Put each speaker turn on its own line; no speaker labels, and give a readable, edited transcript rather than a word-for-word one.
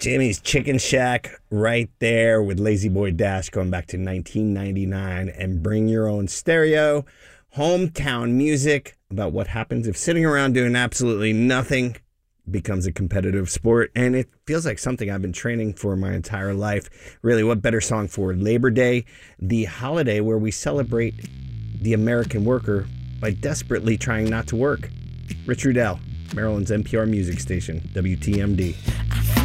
Jimmy's Chicken Shack right there with Lazy Boy Dash going back to 1999 and Bring Your Own Stereo. Hometown music about what happens if sitting around doing absolutely nothing becomes a competitive sport. And it feels like something I've been training for my entire life. Really, what better song for Labor Day, the holiday where we celebrate the American worker by desperately trying not to work. Rich Rudell, Maryland's NPR music station, WTMD.